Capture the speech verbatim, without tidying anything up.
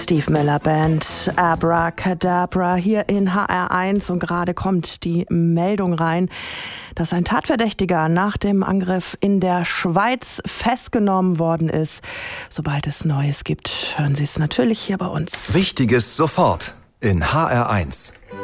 Steve Miller Band, Abracadabra hier in H R eins und gerade kommt die Meldung rein, dass ein Tatverdächtiger nach dem Angriff in der Schweiz festgenommen worden ist. Sobald es Neues gibt, hören Sie es natürlich hier bei uns. Wichtiges sofort in H R eins.